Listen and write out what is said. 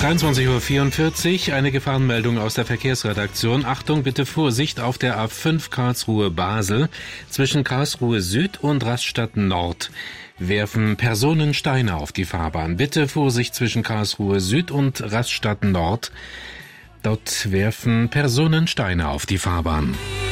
23:44 Uhr, eine Gefahrenmeldung aus der Verkehrsredaktion. Achtung, bitte Vorsicht auf der A5 Karlsruhe-Basel. Zwischen Karlsruhe Süd und Rastatt Nord werfen Personen Steine auf die Fahrbahn. Bitte Vorsicht zwischen Karlsruhe Süd und Rastatt Nord. Dort werfen Personen Steine auf die Fahrbahn.